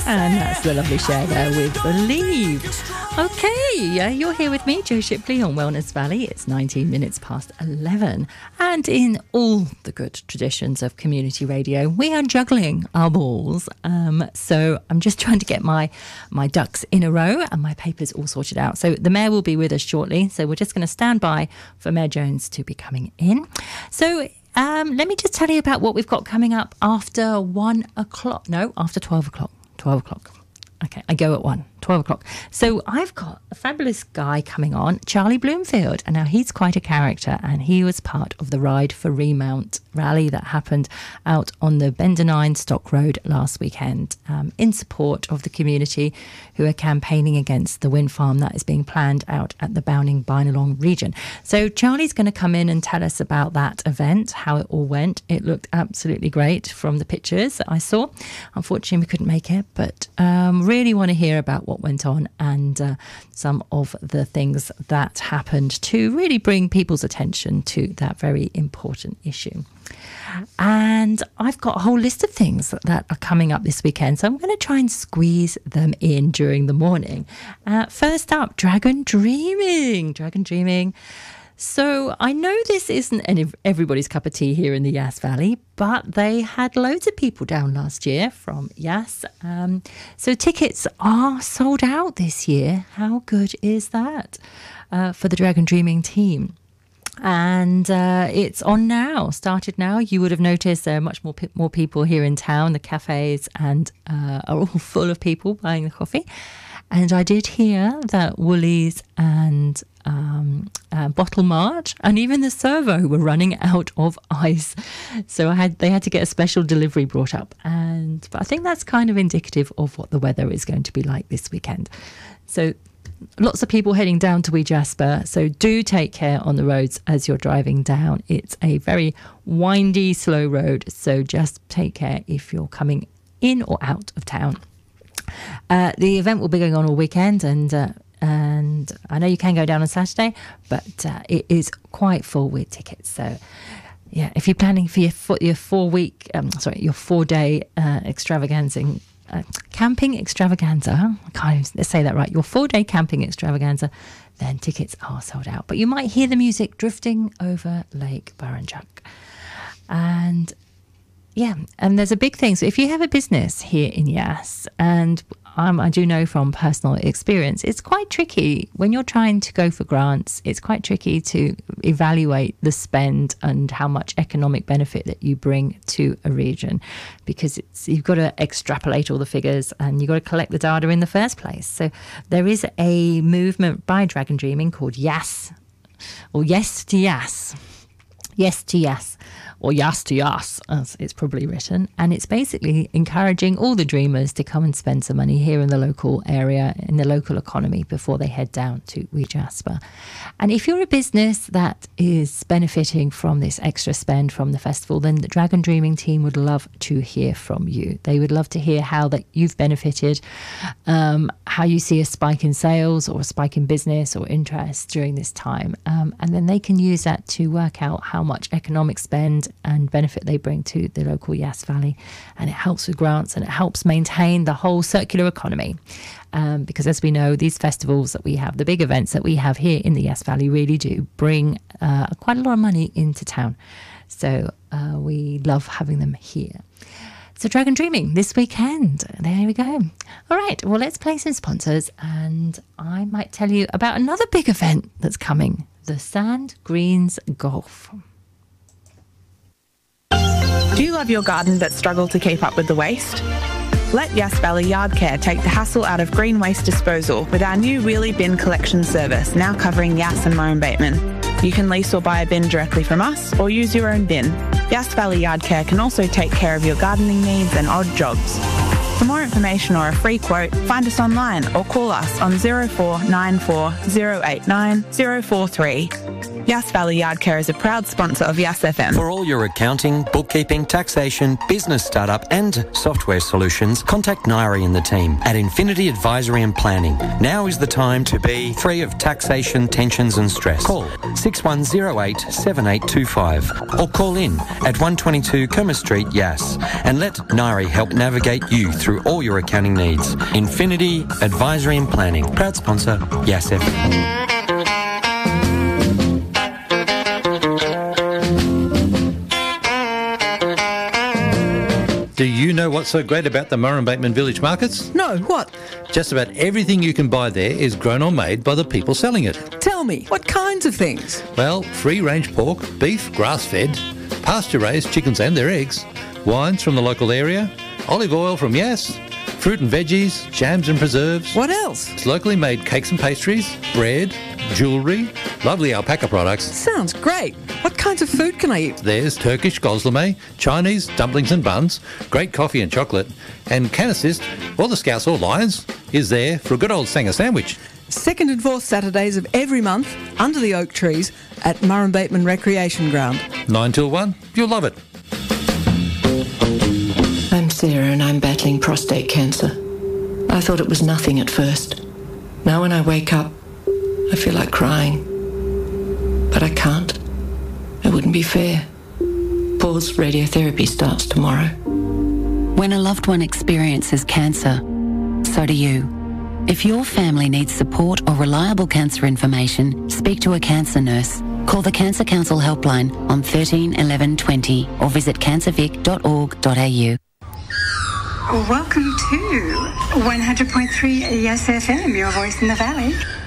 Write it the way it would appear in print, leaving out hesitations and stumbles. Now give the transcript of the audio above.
And that's the lovely Cher there with Believe. Okay, you're here with me, Jo Shipley, on Wellness Valley. It's 19 minutes past 11. And in all the good traditions of community radio, we are juggling our balls. So I'm just trying to get my ducks in a row and my papers all sorted out. So the Mayor will be with us shortly. So we're just going to stand by for Mayor Jones to be coming in. So let me just tell you about what we've got coming up after 1 o'clock. No, after 12 o'clock. 12 o'clock. Okay, I go at 12 o'clock. So I've got a fabulous guy coming on, Charlie Bloomfield. And now he's quite a character, and he was part of the Ride for Remount rally that happened out on the Bendernine Stock Road last weekend in support of the community who are campaigning against the wind farm that is being planned out at the Bowning-Bynalong region. So Charlie's going to come in and tell us about that event, how it all went. It looked absolutely great from the pictures that I saw. Unfortunately, we couldn't make it, but really want to hear about what went on and some of the things that happened to really bring people's attention to that very important issue. And I've got a whole list of things that are coming up this weekend, so I'm going to try and squeeze them in during the morning. First up, Dragon Dreaming. So I know this isn't everybody's cup of tea here in the Yass Valley, but they had loads of people down last year from Yass. So tickets are sold out this year. How good is that for the Dragon Dreaming team? And it's on now, started now. You would have noticed there are much more people here in town. The cafes and are all full of people buying the coffee. And I did hear that Woolies and Bottle Mart and even the Servo were running out of ice. So they had to get a special delivery brought up. But I think that's kind of indicative of what the weather is going to be like this weekend. So lots of people heading down to Wee Jasper. So do take care on the roads as you're driving down. It's a very windy, slow road. So just take care if you're coming in or out of town. The event will be going on all weekend, and I know you can go down on Saturday, but it is quite full with tickets. So, yeah, if you're planning for your 4-day extravaganza, camping extravaganza, I can't even say that right. Your 4-day camping extravaganza, then tickets are sold out. But you might hear the music drifting over Lake Burrinjuck, and. Yeah, and there's a big thing. So if you have a business here in Yass, and I do know from personal experience, it's quite tricky when you're trying to go for grants. It's quite tricky to evaluate the spend and how much economic benefit that you bring to a region, because you've got to extrapolate all the figures and you've got to collect the data in the first place. So there is a movement by Dragon Dreaming called Yass, or Yes to Yass. Yes to Yass, or Yass to Yass, as it's probably written. And it's basically encouraging all the dreamers to come and spend some money here in the local area, in the local economy, before they head down to Wee Jasper. And if you're a business that is benefiting from this extra spend from the festival, then the Dragon Dreaming team would love to hear from you. They would love to hear how that you've benefited, how you see a spike in sales or a spike in business or interest during this time. And then they can use that to work out how much economic spend and benefit they bring to the local Yass Valley. And it helps with grants, and it helps maintain the whole circular economy. Because as we know, these festivals that we have, the big events that we have here in the Yass Valley, really do bring quite a lot of money into town. So we love having them here. So Dragon Dreaming this weekend. There we go. All right, well, let's play some sponsors, and I might tell you about another big event that's coming, the Sand Greens Golf. Do you love your garden but struggle to keep up with the waste? Let Yass Valley Yard Care take the hassle out of green waste disposal with our new wheelie bin collection service, now covering Yass and Murrum Bateman. You can lease or buy a bin directly from us, or use your own bin. Yass Valley Yard Care can also take care of your gardening needs and odd jobs. For more information or a free quote, find us online or call us on 0494 089 043. Yass Valley Yard Care is a proud sponsor of Yass FM. For all your accounting, bookkeeping, taxation, business startup and software solutions, contact Nairi and the team at Infinity Advisory and Planning. Now is the time to be free of taxation, tensions and stress. Call 6108 7825 or call in at 122 Kerma Street, Yass, and let Nairi help navigate you through all your accounting needs. Infinity Advisory and Planning, proud sponsor, Yass FM. Do you know what's so great about the Murrumbateman Village markets? No, what? Just about everything you can buy there is grown or made by the people selling it. Tell me, what kinds of things? Well, free-range pork, beef, grass-fed, pasture-raised chickens and their eggs, wines from the local area, olive oil from Yass, fruit and veggies, jams and preserves. What else? It's locally made cakes and pastries, bread, jewellery, lovely alpaca products. Sounds great. What kinds of food can I eat? There's Turkish gozleme, Chinese dumplings and buns, great coffee and chocolate, and can assist, or the Scouts or Lions, is there for a good old Sanger sandwich. Second and fourth Saturdays of every month, under the oak trees, at Murrumbateman Recreation Ground. 9 till 1, you'll love it. I'm Sarah and I'm battling prostate cancer. I thought it was nothing at first. Now when I wake up, I feel like crying. But I can't. It wouldn't be fair. Paul's radiotherapy starts tomorrow. When a loved one experiences cancer, so do you. If your family needs support or reliable cancer information, speak to a cancer nurse. Call the Cancer Council helpline on 13 11 20 or visit cancervic.org.au. Welcome to 100.3 Yass FM, your voice in the valley.